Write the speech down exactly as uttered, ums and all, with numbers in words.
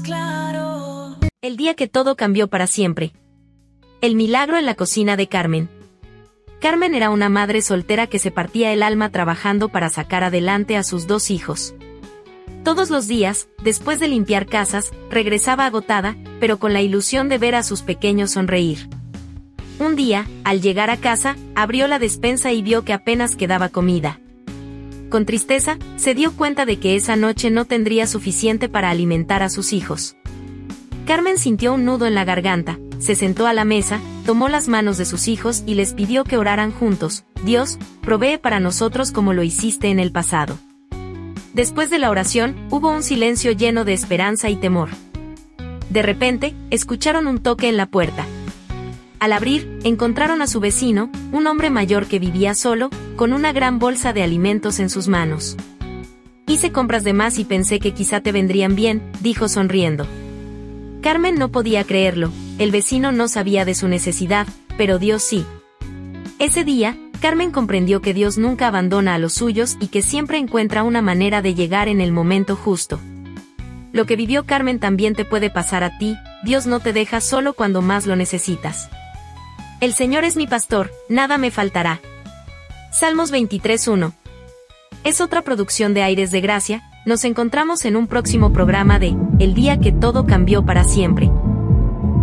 claro. El día que todo cambió para siempre. El milagro en la cocina de Carmen. Carmen era una madre soltera que se partía el alma trabajando para sacar adelante a sus dos hijos. Todos los días, después de limpiar casas, regresaba agotada, pero con la ilusión de ver a sus pequeños sonreír. Un día, al llegar a casa, abrió la despensa y vio que apenas quedaba comida. Con tristeza, se dio cuenta de que esa noche no tendría suficiente para alimentar a sus hijos. Carmen sintió un nudo en la garganta, se sentó a la mesa, tomó las manos de sus hijos y les pidió que oraran juntos. Dios, provee para nosotros como lo hiciste en el pasado. Después de la oración, hubo un silencio lleno de esperanza y temor. De repente, escucharon un toque en la puerta. Al abrir, encontraron a su vecino, un hombre mayor que vivía solo, con una gran bolsa de alimentos en sus manos. Hice compras de más y pensé que quizá te vendrían bien, dijo sonriendo. Carmen no podía creerlo, el vecino no sabía de su necesidad, pero Dios sí. Ese día, Carmen comprendió que Dios nunca abandona a los suyos y que siempre encuentra una manera de llegar en el momento justo. Lo que vivió Carmen también te puede pasar a ti, Dios no te deja solo cuando más lo necesitas. El Señor es mi pastor, nada me faltará. Salmos veintitrés uno. Es otra producción de Aires de Gracia. Nos encontramos en un próximo programa de El día que todo cambió para siempre.